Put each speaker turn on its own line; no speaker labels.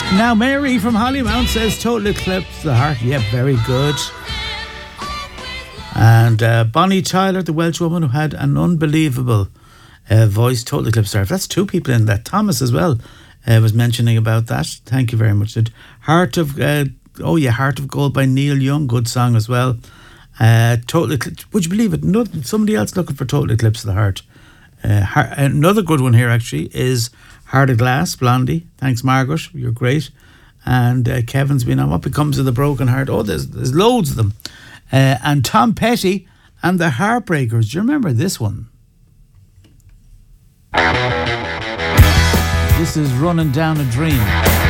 Now, Mary from Hollymount says Total Eclipse the Heart. Yeah, very good. And Bonnie Tyler, the Welsh woman who had an unbelievable voice, Total Eclipse the Heart. That's two people in that. Thomas as well was mentioning about that. Thank you very much. Heart of Gold by Neil Young. Good song as well. Total Eclipse. Would you believe it? Somebody else looking for Total Eclipse of the Heart. Another good one here actually is Heart of Glass, Blondie. Thanks, Margaret. You're great. And Kevin's been on What Becomes of the Broken Heart. Oh, there's loads of them. And Tom Petty and the Heartbreakers. Do you remember this one? This is Running Down a Dream.